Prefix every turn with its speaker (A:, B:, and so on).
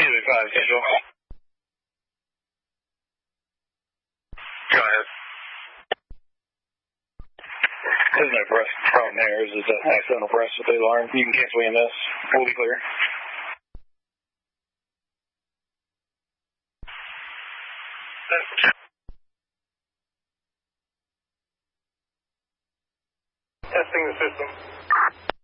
A: 285, cancel. Go ahead. There's no problem there. It's just an accidental press with the alarm. You can cancel EMS. We'll be clear.